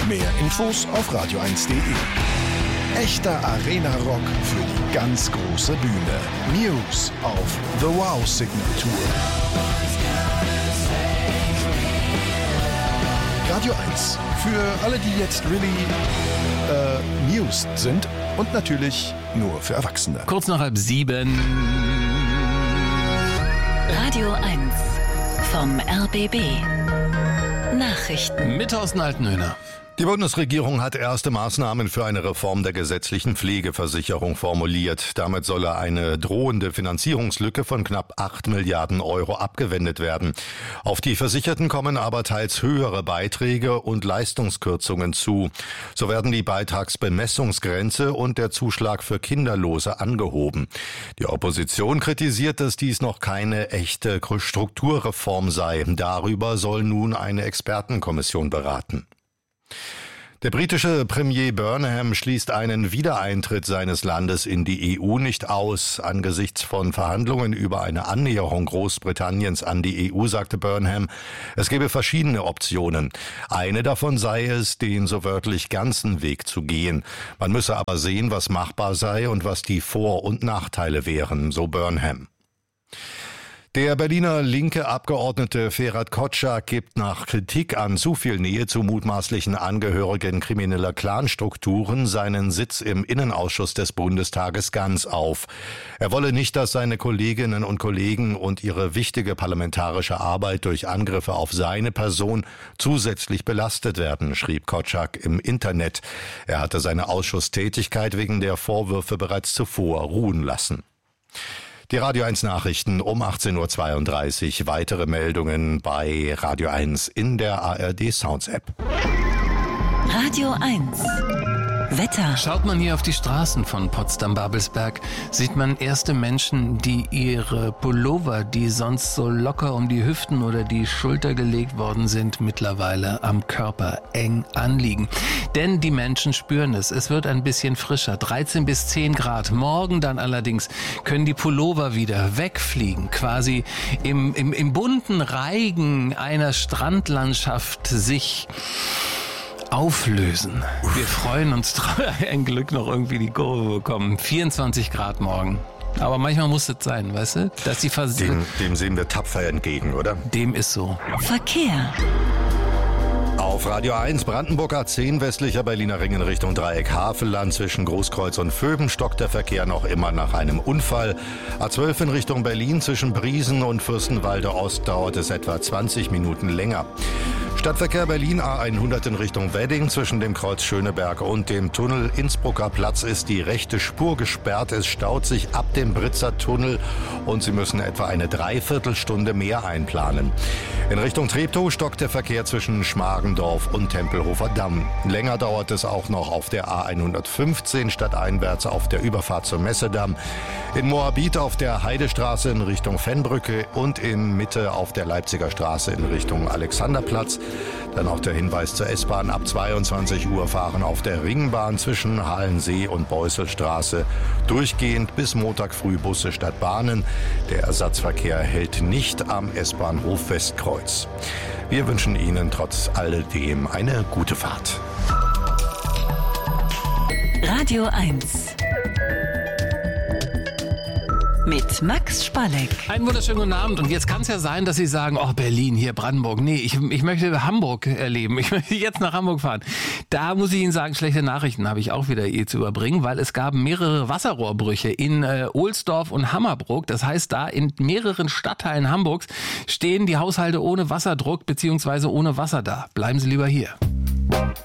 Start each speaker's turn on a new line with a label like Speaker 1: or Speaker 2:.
Speaker 1: Mehr Infos auf radio1.de. Echter Arena-Rock für die ganz große Bühne. News auf The Wow Signature. Radio 1. Für alle, die jetzt News sind und natürlich nur für Erwachsene.
Speaker 2: Kurz nach 6:30.
Speaker 3: Radio 1 vom RBB. Nachrichten.
Speaker 2: Mit Thorsten Altenhöhner.
Speaker 4: Die Bundesregierung hat erste Maßnahmen für eine Reform der gesetzlichen Pflegeversicherung formuliert. Damit solle eine drohende Finanzierungslücke von knapp 8 Milliarden Euro abgewendet werden. Auf die Versicherten kommen aber teils höhere Beiträge und Leistungskürzungen zu. So werden die Beitragsbemessungsgrenze und der Zuschlag für Kinderlose angehoben. Die Opposition kritisiert, dass dies noch keine echte Strukturreform sei. Darüber soll nun eine Expertenkommission beraten. Der britische Premier Burnham schließt einen Wiedereintritt seines Landes in die EU nicht aus. Angesichts von Verhandlungen über eine Annäherung Großbritanniens an die EU sagte Burnham, es gebe verschiedene Optionen. Eine davon sei es, den so wörtlich ganzen Weg zu gehen. Man müsse aber sehen, was machbar sei und was die Vor- und Nachteile wären, so Burnham. Der Berliner linke Abgeordnete Ferhat Kotschak gibt nach Kritik an zu viel Nähe zu mutmaßlichen Angehörigen krimineller Clanstrukturen seinen Sitz im Innenausschuss des Bundestages ganz auf. Er wolle nicht, dass seine Kolleginnen und Kollegen und ihre wichtige parlamentarische Arbeit durch Angriffe auf seine Person zusätzlich belastet werden, schrieb Kotschak im Internet. Er hatte seine Ausschusstätigkeit wegen der Vorwürfe bereits zuvor ruhen lassen. Die Radio 1 Nachrichten um 18.32 Uhr. Weitere Meldungen bei Radio 1 in der ARD Sounds App.
Speaker 3: Radio 1. Wetter.
Speaker 2: Schaut man hier auf die Straßen von Potsdam-Babelsberg, sieht man erste Menschen, die ihre Pullover, die sonst so locker um die Hüften oder die Schulter gelegt worden sind, mittlerweile am Körper eng anliegen. Denn die Menschen spüren es. Es wird ein bisschen frischer, 13 bis 10 Grad. Morgen dann allerdings können die Pullover wieder wegfliegen, quasi im bunten Reigen einer Strandlandschaft sich auflösen. Wir freuen uns, ein Glück noch irgendwie die Kurve bekommen. 24 Grad morgen. Aber manchmal muss es sein, weißt du? Dass die
Speaker 4: dem sehen wir tapfer entgegen, oder?
Speaker 2: Dem ist so.
Speaker 3: Verkehr.
Speaker 4: Auf Radio 1 Brandenburg A10 westlicher Berliner Ring in Richtung Dreieck Havelland zwischen Großkreuz und Vöben stockt der Verkehr noch immer nach einem Unfall. A12 in Richtung Berlin zwischen Briesen und Fürstenwalde Ost dauert es etwa 20 Minuten länger. Stadtverkehr Berlin A100 in Richtung Wedding zwischen dem Kreuz Schöneberg und dem Tunnel Innsbrucker Platz ist die rechte Spur gesperrt. Es staut sich ab dem Britzer Tunnel und Sie müssen etwa eine Dreiviertelstunde mehr einplanen. In Richtung Treptow stockt der Verkehr zwischen Schmargendorf und Tempelhofer Damm. Länger dauert es auch noch auf der A115 stadteinwärts auf der Überfahrt zum Messedamm. In Moabit auf der Heidestraße in Richtung Fennbrücke und in Mitte auf der Leipziger Straße in Richtung Alexanderplatz. Dann auch der Hinweis zur S-Bahn. Ab 22 Uhr fahren auf der Ringbahn zwischen Halensee und Beusselstraße durchgehend bis Montag früh Busse statt Bahnen. Der Ersatzverkehr hält nicht am S-Bahnhof Westkreuz. Wir wünschen Ihnen trotz alledem eine gute Fahrt.
Speaker 3: Radio 1. Mit Max Spalleck.
Speaker 2: Einen wunderschönen guten Abend. Und jetzt kann es ja sein, dass Sie sagen, oh Berlin, hier Brandenburg. Nee, ich möchte Hamburg erleben. Ich möchte jetzt nach Hamburg fahren. Da muss ich Ihnen sagen, schlechte Nachrichten habe ich auch wieder zu überbringen, weil es gab mehrere Wasserrohrbrüche in Ohlsdorf und Hammerbrook. Das heißt, da in mehreren Stadtteilen Hamburgs stehen die Haushalte ohne Wasserdruck bzw. ohne Wasser da. Bleiben Sie lieber hier.